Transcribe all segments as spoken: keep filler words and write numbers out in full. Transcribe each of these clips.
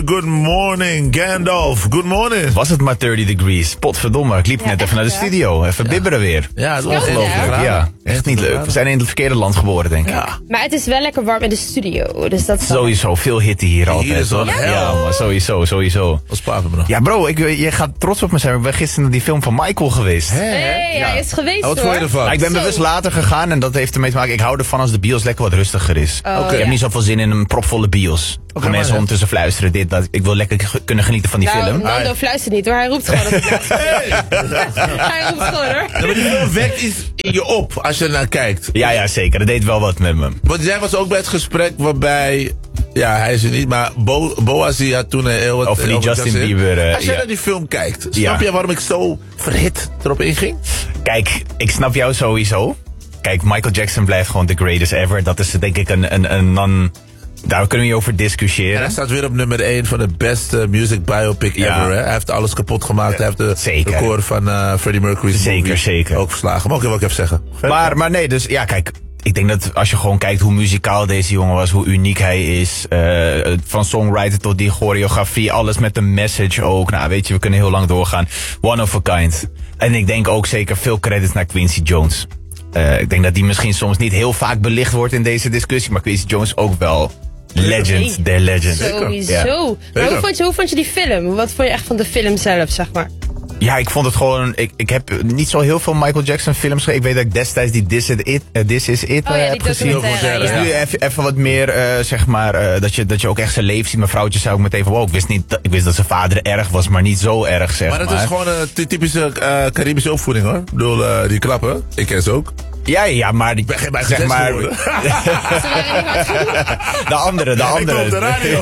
good morning. Gandalf, good morning. Was het maar dertig degrees? Potverdomme, ik liep Ja, net even naar de ja. studio. Even ja. bibberen weer. Ja, het is ongelooflijk. ja. Ja, echt niet leuk. We zijn in het verkeerde land geboren, denk ik. Ja. Maar het is wel lekker warm in de studio. Dus dat is Sowieso, veel hitte hier altijd. Hier is wel ja, ja, ja, maar sowieso, sowieso. Wat spaven we nog? Ja, bro, ik, je gaat trots op me zijn. Ik ben gisteren naar die film van Michael geweest. Hé, hey, ja. hij is geweest Wat hoor. vond je ervan? Ja, ik ben Zo. bewust later gegaan en dat heeft ermee te maken. Ik hou ervan als de bios lekker wat rustiger is. Oh, ik ja. heb niet zoveel zin in een propvolle bios. Gaan maar mensen ja. ondertussen fluisteren dit, dat. Ik wil lekker g- kunnen genieten van die Nou, film. Nando fluistert niet hoor, hij roept gewoon. Dat het hij roept gewoon hoor. Ja, maar die film wekt iets in je op als je er naar kijkt. Ja, ja, zeker. Dat deed wel wat met me. Want jij was ook bij het gesprek waarbij... Ja, hij is er niet, maar Bo, Boazi had toen heel wat... Over die Justin Bieber, uh, Als jij ja. naar die film kijkt, snap Ja. je waarom ik zo verhit erop inging? Kijk, ik snap jou sowieso. Kijk, Michael Jackson blijft gewoon the greatest ever. Dat is denk ik een, een, een non... Daar kunnen we je over En discussiëren. hij staat weer op nummer één van de beste music biopic Ja. ever. Hè? Hij heeft alles kapot gemaakt. Hij heeft de Zeker. record van uh, Freddie Mercury's Zeker, movie zeker. ook verslagen. Maar oké, wat ik even zeggen. Maar, maar nee, dus ja, kijk. Ik denk dat als je gewoon kijkt hoe muzikaal deze jongen was, hoe uniek hij is. Uh, van songwriter tot die choreografie, alles met een message ook. Nou, weet je, we kunnen heel lang doorgaan. One of a kind. En ik denk ook zeker veel credits naar Quincy Jones. Uh, ik denk dat die misschien soms niet heel vaak belicht wordt in deze discussie, maar Quincy Jones ook wel. Legend, der legend. Sowieso. Ja. Maar hoe vond, je, hoe vond je die film? Wat vond je echt van de film zelf, zeg maar? Ja, ik vond het gewoon... Ik, ik heb niet zo heel veel Michael Jackson films gezien. Ik weet dat ik destijds die This Is It, uh, This Is It uh, Oh ja, die heb gezien. documentaire, Dus ja. nu even, even wat meer, uh, zeg maar, uh, dat, je, dat je ook echt zijn leven ziet. Mijn vrouwtje zei ook meteen van, wow, ik wist, niet, dat- ik wist dat zijn vader erg was, maar niet zo erg, zeg maar. Maar dat is gewoon een ty- typische uh, Caribische opvoeding hoor. Ik bedoel, uh, die klappen. Ik ken ze ook. Ja, ja, maar... Die, Ben geen bij zeg maar, Ze waren niet hard genoeg. de andere, de andere. Ik kom op de radio.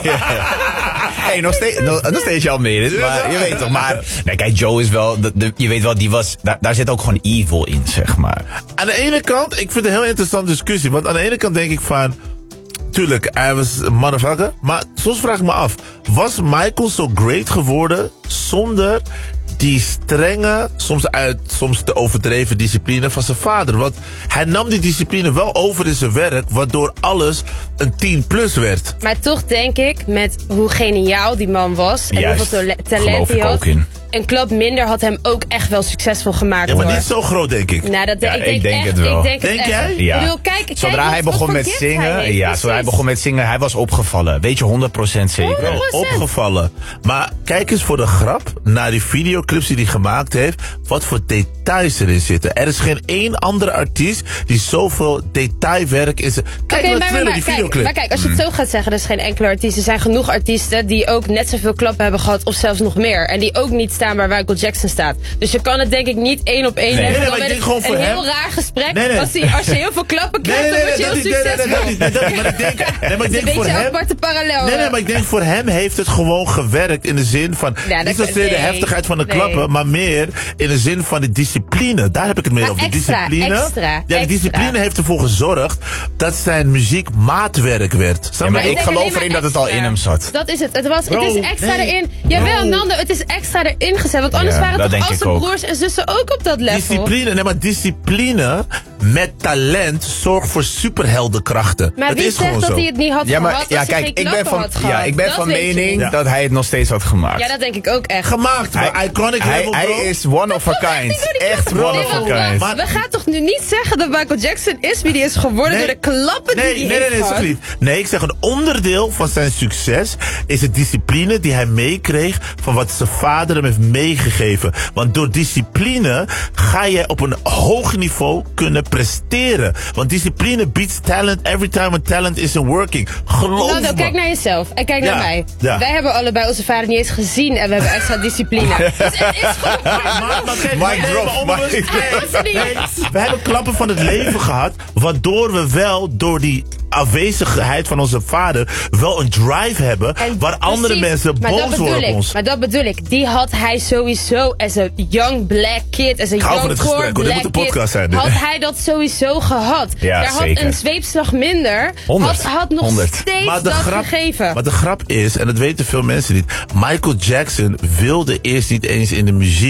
Hey, nog steeds, nog, nog steeds Jan Merit, maar je weet toch, maar... Nee, kijk, Joe is wel, de, de, je weet wel, die was, daar, daar zit ook gewoon evil in, zeg maar. Aan de ene kant, ik vind het een heel interessante discussie. Want aan de ene kant denk ik van... Tuurlijk, hij was een motherfucker. Maar soms vraag ik me af... Was Michael zo great geworden zonder die strenge, soms uit, soms te overdreven discipline van zijn vader? Want hij nam die discipline wel over in zijn werk, waardoor alles een tien plus werd. Maar toch denk ik, met hoe geniaal die man was en Juist, hoeveel tole- talent geloof hij ik had, ook in. een klap minder had hem ook echt wel succesvol gemaakt. Ja, maar hoor. niet zo groot, denk ik. Nou, dat, Ja, ik ik denk, denk echt, het wel. Ik denk, Denk het jij? echt. Ja. Ik bedoel, kijk, kijk Zodra wat- hij wat begon voor met gift hij zingen, heeft, ja, zodra hij precies. begon met zingen, hij was opgevallen. Weet je, honderd procent zeker. honderd procent. Opgevallen. Maar kijk eens voor de grap naar die videoclips die hij gemaakt heeft. Wat voor details erin zitten. Er is geen één andere artiest die zoveel detailwerk in zijn... Kijk Oké, naar maar, Thriller, maar, die kijk, videoclip. maar kijk, als je het zo gaat zeggen, er is geen enkele artiest. Er zijn genoeg artiesten die ook net zoveel klappen hebben gehad, of zelfs nog meer. En die ook niet staan waar Michael Jackson staat. Dus je kan het denk ik niet één op één Nee. leggen. Nee, Dan maar ik werd denk het gewoon een voor heel hem- raar gesprek. Nee, nee. Als, die, als je heel veel klappen Nee, krijgt, nee, dan nee, word je dat heel niet, nee, nee, succesvol. nee, dat niet, dat niet. Maar ik denk, nee, maar ik Het is denk een voor beetje een hem... aparte parallel. Nee, nee, hoor. maar ik denk voor hem heeft het gewoon gewerkt in de zin van... Ja, niet dat- zozeer de nee. heftigheid van de Nee. klappen, maar meer in de zin van de discipline. Daar heb ik het meer Maar over. De extra, discipline. extra, ja, de extra. discipline heeft ervoor gezorgd dat zijn muziek maatwerk werd. Snap Ja, maar je? ik denk geloof alleen maar erin dat het al extra. in hem zat. Dat is het. Het, was, Bro, het is extra nee. erin. Jawel, Bro. Nando, het is extra erin gezet. Want anders Ja, waren dat toch denk al ik zijn ook. broers en zussen ook op dat level. Discipline, nee, maar discipline met talent zorgt voor superheldenkrachten. Maar het wie is zegt gewoon dat zo. hij het niet had Ja, maar gehad ja, als hij kijk, geen ik ben klappen van, had gehad? ja, ik ben Dat van weet je mening niet. Ja. dat hij het nog steeds had gemaakt. Ja, dat denk ik ook echt. Gemaakt, maar iconic hij, level, hij bro. is one of a kind. Echt bro. one of a Nee, kind. want we gaan toch nu niet zeggen dat Michael Jackson is wie die is geworden Nee. door de klappen Nee, die nee, hij nee, heeft nee, gehad? zeg niet. Nee, ik zeg een onderdeel van zijn succes is de discipline die hij meekreeg van wat zijn vader hem heeft meegegeven. Want door discipline ga je op een hoog niveau kunnen presteren. Want discipline beats talent every time a talent is in working. Geloof Nando, me. kijk naar jezelf en kijk Ja, naar mij. ja. Wij hebben allebei onze vader niet eens gezien en we hebben extra discipline. Dus het is gewoon... Maar, maar kijk, Mic maar nee, drop, maar onbewust- mic nee, drop. nee, we hebben klappen van het leven gehad, waardoor we wel door die afwezigheid van onze vader wel een drive hebben, En waar andere precies, mensen maar dat boos bedoel worden op ik, ons. Maar dat bedoel ik. Die had hij sowieso as a young black kid, as a hou van young het core gesprek, hoor. Dit black moet een podcast kid, zijn, dit. had hij dat sowieso gehad. Ja, Daar had zeker. een zweepslag minder, honderd. had, had nog honderd. steeds Maar de, dat grap, gegeven. maar de grap is, en dat weten veel mensen niet, Michael Jackson wilde eerst niet eens in de muziek.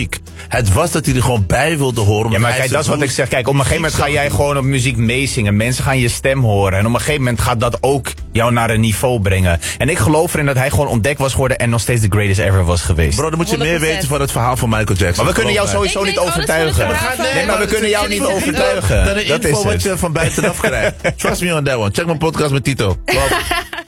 Het was dat hij er gewoon bij wilde horen. Ja, maar kijk, dat is wat ik zeg. Kijk, op een gegeven moment ga jij gewoon op muziek meezingen. Mensen gaan je stem horen. En op een gegeven moment gaat dat ook jou naar een niveau brengen. En ik geloof erin dat hij gewoon ontdekt was geworden en nog steeds the greatest ever was geweest. Bro, dan moet je honderd procent meer weten van het verhaal van Michael Jackson. Maar we kunnen jou Geloof mij. sowieso Ik niet weet alles van het overtuigen. verhaal van- Nee, maar we kunnen jou niet overtuigen. Dan een Dat info is wat het. je van buitenaf krijgt. Trust me on that one. Check mijn podcast met Tito. Klopt.